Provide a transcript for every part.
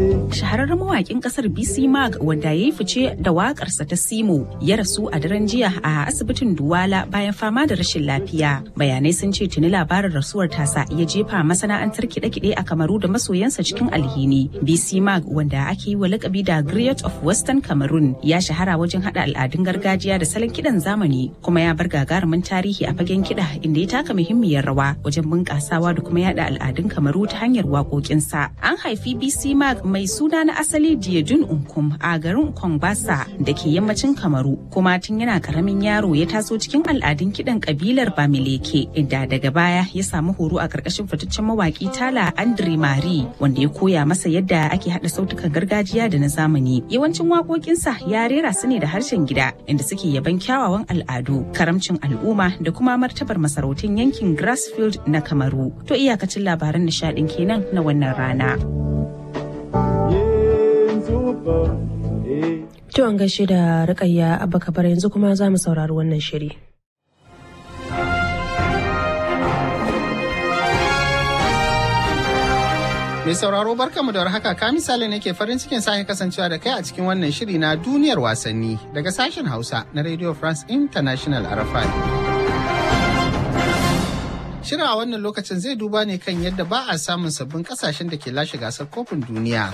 Shahararren mawaƙin ƙasar BC Mag wanda ya yi fice da waƙarsa ta Simo ya rasu a daren jiya a asibitin Duwala bayan fama da rashin lafiya. Bayanai sun ce tuni labarin rasuwar tasa ya jefa masana'antar kiɗe-kiɗe a Kamaru da masoyansa cikin alhini. BC Mag wanda ake yi wa lakabi da Griot of Western Cameroon ya shahara wajen haɗa al'adun gargajiya da salon kiɗan zamani kuma ya bar gagarumin tarihi a fagen kiɗa inda ya taka muhimmiyar rawa wajen bunƙasawa da kuma yaɗa al'adun Kamaru ta hanyar waƙoƙinsa. An haifi BC Mag mai suna na asali Diedun Unkum a garin Kongbasa da ke yammacin Kamaru kuma tun yana karamin yaro ya taso cikin al'adun kiɗan kabilar Bamileke inda daga baya ya samu horo a ƙarƙashin fitaccen mawaƙi Tala Andre Mari wanda ya koya masa yadda ake haɗa sautukan gargajiya da na zamani. Yawancin waƙoƙinsa ya rera su ne da harshen gida inda suke yaban kyawawan al'adu, karamcin al'umma da kuma martabar masarautun yankin Grassfield na Kamaru. To iyakacin labaran nishaɗin kenan na wannan rana. To an gaishe da Rukayya Abba Kabar, yanzu kuma za mu saurari wannan shiri. Mai sauraro barkamu da warhaka, ka misali ne ke farin cikin sake kasancewa da kai a cikin wannan shiri na duniyar wasanni daga sashen Hausa na Radio France International RFI. Shirin a wannan lokacin zai duba ne kan yadda ba a samun sabbin kasashen da ke lashe gasar kofin duniya.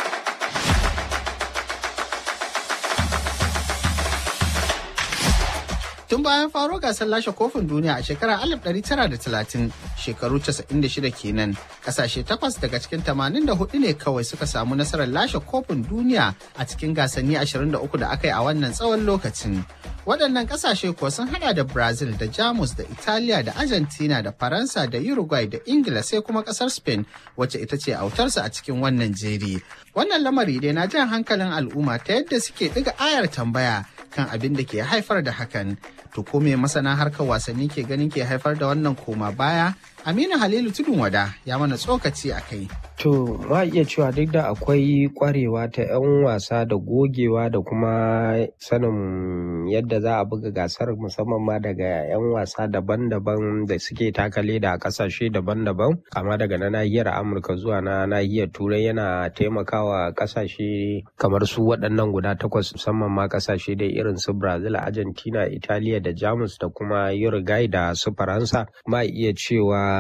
Tun bayan faro gasar lashe kofin duniya a shekarar 1930, shekaru 96 kenan, kasashe 8 daga cikin 84 ne kawai suka samu nasarar lashe kofin duniya a cikin gasanni 23 da aka yi a wannan tsawon lokacin. Waɗannan kasashe kuwa sun hada da Brazil da Jamus da Italiya da Argentina da Faransa da Uruguay da Ingila sai kuma ƙasar Spain wacce ita ce autarsa a cikin wannan jeri. Wannan lamari dai na jan hankalin al'umma ta yadda suke ɗiga ayar tambaya kan abin da ke haifar da hakan. To ko me masana harkar wasanni ke ganin ke haifar da wannan koma baya? Aminu Halilu Tudun Wada ya mana tsokaci a kai. To ma iya cewa duk da akwai kwarewa ta 'yan wasa da gogewa da kuma sanin yadda za a buga gasar musamman ma daga 'yan wasa daban-daban da suke taka leda a kasashe daban-daban kama daga na nahiyar Amurka zuwa na nahiyar Turai yana taimakawa kasashe kamar su waɗannan guda 8 musamman ma kasashe da irin su Brazil, Argentina, Italiya da Jamus da kuma Uruguay da su Faransa. Ma iya cewa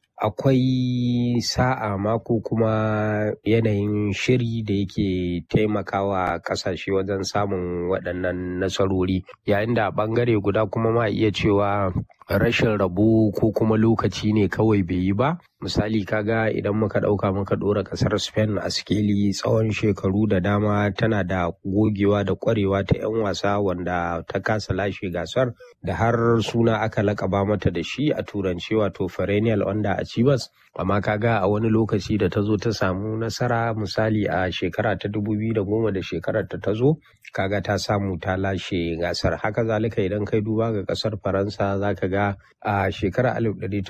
akwai sa'a mako kuma yanayin shiri da yake taimakawa kasashe wajen samun waɗannan nasarori, yayin da a ɓangare guda kuma ma iya cewa rashin rabo ko kuma lokaci ne kawai bai yi ba. Misali kaga idan muka ɗauka muka ɗora ƙasar Spain a sikeli tsawon shekaru da dama tana da gogewa da ƙwarewa ta 'yan wasa wanda ta kasa lashe gasar da har suna aka laƙaba mata da shi a turance wato perennial underachievers. Amma kaga a wani lokaci da ta zo ta samu nasara, misali a shekara ta 2010 da shekarar ta zo kaga ta samu ta lashe gasar. Haka zalika idan kai duba ga ƙasar Faransa zaka ga a shekarar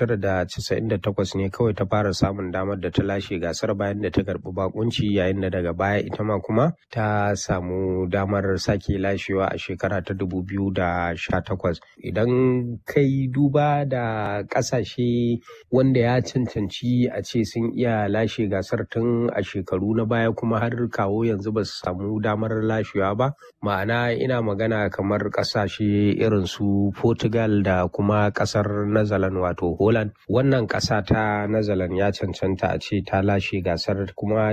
1998 ne kawai ta fara samun damar da ta lashe gasar bayan da ta karɓi bakunci, yayin da daga baya ita ma kuma ta samu damar sake lashewa a shekara ta 2018. Idan kai duba da ƙasashe wanda ya cancanci a ce sun iya lashe gasar tun a shekaru na baya kuma har kawo yanzu ba su samu damar lashewa ba, ma'ana ina magana kamar ƙasashe irin su Portugal da kuma ƙasar Netherlands wato Holland. Wannan ƙasa ta Netherlands ya cancanta a ce ta lashe gasar kuma